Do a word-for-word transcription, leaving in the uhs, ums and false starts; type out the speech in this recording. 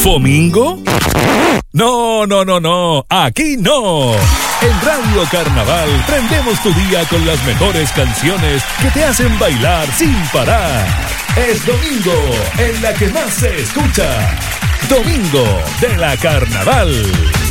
¿Fomingo? No, no, no, no, aquí no. En Radio Carnaval prendemos tu día con las mejores canciones que te hacen bailar sin parar. Es domingo en la que más se escucha. Domingo de la Carnaval.